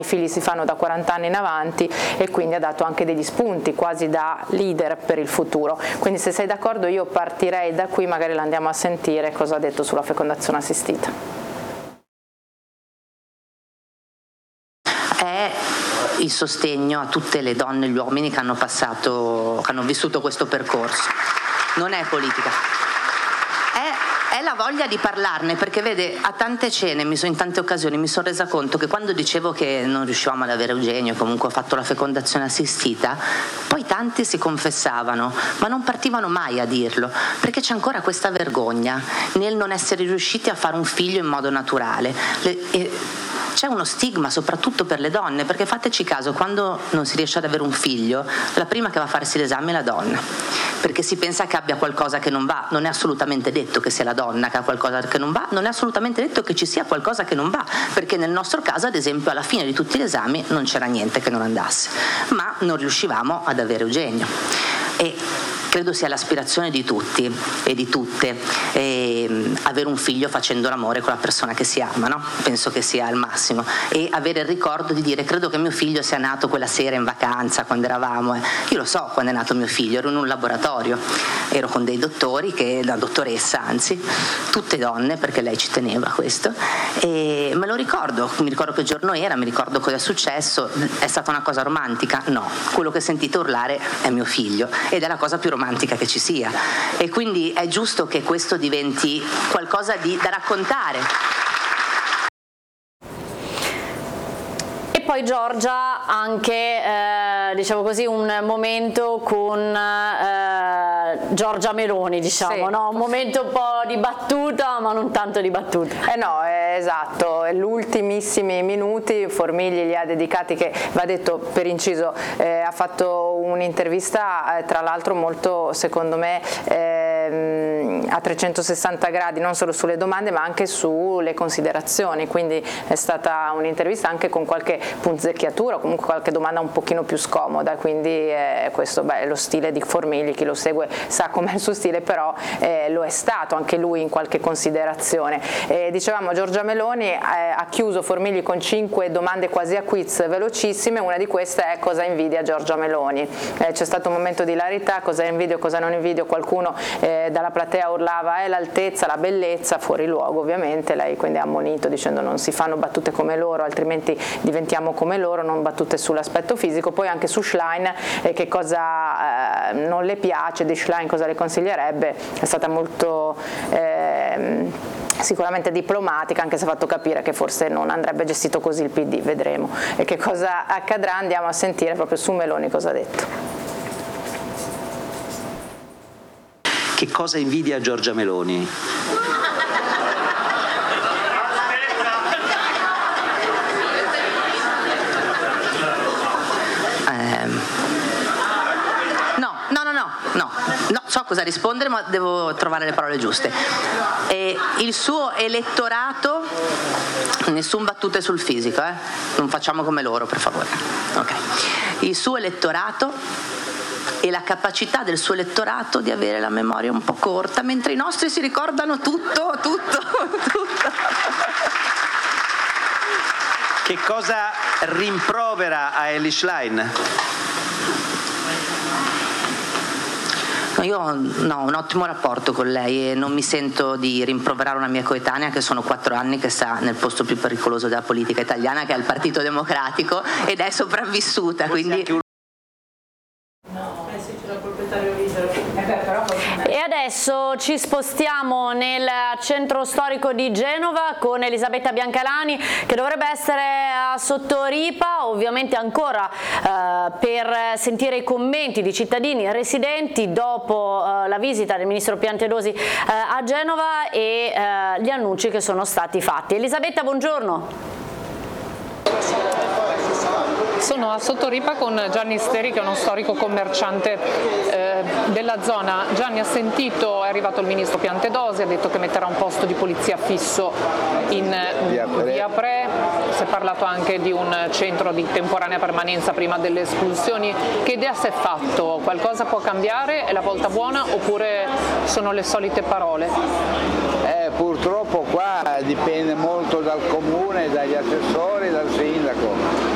I figli si fanno da 40 anni in avanti e quindi ha dato anche degli spunti quasi da leader per il futuro. Quindi se sei d'accordo io partirei da qui, magari la andiamo a sentire cosa ha detto sulla fecondazione assistita. È il sostegno a tutte le donne e gli uomini che hanno vissuto questo percorso. Non è politica. È la voglia di parlarne, perché vede, a tante cene, in tante occasioni mi sono resa conto che quando dicevo che non riuscivamo ad avere Eugenio, comunque ho fatto la fecondazione assistita, poi tanti si confessavano, ma non partivano mai a dirlo, perché c'è ancora questa vergogna nel non essere riusciti a fare un figlio in modo naturale. C'è uno stigma soprattutto per le donne, perché fateci caso, quando non si riesce ad avere un figlio, la prima che va a farsi l'esame è la donna, perché si pensa che abbia qualcosa che non va. Non è assolutamente detto che sia la donna che ha qualcosa che non va, non è assolutamente detto che ci sia qualcosa che non va, perché nel nostro caso, ad esempio, alla fine di tutti gli esami non c'era niente che non andasse, ma non riuscivamo ad avere Eugenio. E credo sia l'aspirazione di tutti e di tutte avere un figlio facendo l'amore con la persona che si ama, no? Penso che sia il massimo, e avere il ricordo di dire: credo che mio figlio sia nato quella sera in vacanza quando eravamo, io lo so quando è nato mio figlio, ero in un laboratorio, ero con dei dottori, la dottoressa anzi, tutte donne, perché lei ci teneva a questo, e me lo ricordo, mi ricordo che giorno era, mi ricordo cosa è successo. È stata una cosa romantica? No, quello che sentite urlare è mio figlio, ed è la cosa più romantica che ci sia, e quindi è giusto che questo diventi qualcosa da raccontare. E poi Giorgia anche diciamo così un momento con Giorgia Meloni, diciamo, sì. No? Un momento un po' di battuta, ma non tanto di battuta. No, esatto, ultimissimi minuti Formigli li ha dedicati, che va detto per inciso, ha fatto un'intervista tra l'altro molto, secondo me, a 360 gradi, non solo sulle domande ma anche sulle considerazioni, quindi è stata un'intervista anche con qualche punzecchiatura, comunque qualche domanda un pochino più scomoda, quindi questo è lo stile di Formigli, chi lo segue sa com'è il suo stile, però lo è stato anche lui in qualche considerazione. Dicevamo, Giorgia Meloni ha chiuso Formigli con 5 domande quasi a quiz velocissime, una di queste è: cosa invidia Giorgia Meloni? C'è stato un momento di ilarità, cosa invidio, cosa non invidio, qualcuno dalla platea urlava è l'altezza, la bellezza, fuori luogo ovviamente, lei quindi ha ammonito dicendo non si fanno battute come loro altrimenti diventiamo come loro, non battute sull'aspetto fisico. Poi anche su Schlein, che cosa non le piace di Schlein, cosa le consiglierebbe, è stata molto sicuramente diplomatica, anche se ha fatto capire che forse non andrebbe gestito così il PD, vedremo. E che cosa accadrà andiamo a sentire proprio su Meloni cosa ha detto. Che cosa invidia Giorgia Meloni? No, so cosa rispondere, ma devo trovare le parole giuste. Il suo elettorato, nessun battute sul fisico, non facciamo come loro, per favore. Okay. Il suo elettorato e la capacità del suo elettorato di avere la memoria un po' corta, mentre i nostri si ricordano tutto. Che cosa rimprovera a Elly Schlein? Io ho un ottimo rapporto con lei e non mi sento di rimproverare una mia coetanea che sono 4 anni che sta nel posto più pericoloso della politica italiana, che è il Partito Democratico, ed è sopravvissuta, quindi... E adesso ci spostiamo nel centro storico di Genova con Elisabetta Biancalani, che dovrebbe essere sotto ripa, ovviamente ancora per sentire i commenti di cittadini e residenti dopo la visita del ministro Piantedosi a Genova e gli annunci che sono stati fatti. Elisabetta, buongiorno. Sono a Sottoripa con Gianni Steri, che è uno storico commerciante della zona. Gianni, ha sentito, è arrivato il ministro Piantedosi, ha detto che metterà un posto di polizia fisso in via Pre, si è parlato anche di un centro di temporanea permanenza prima delle espulsioni. Che idea si è fatto? Qualcosa può cambiare? È la volta buona oppure sono le solite parole? Purtroppo qua dipende molto dal comune, dagli assessori, dal sindaco.